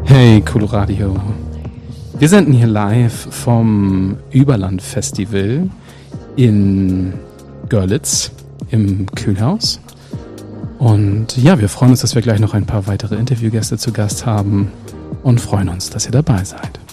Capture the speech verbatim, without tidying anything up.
Hey, Coloradio. Wir senden hier live vom Überland-Festival in Görlitz im Kühlhaus. Und ja, wir freuen uns, dass wir gleich noch ein paar weitere Interviewgäste zu Gast haben und freuen uns, dass ihr dabei seid.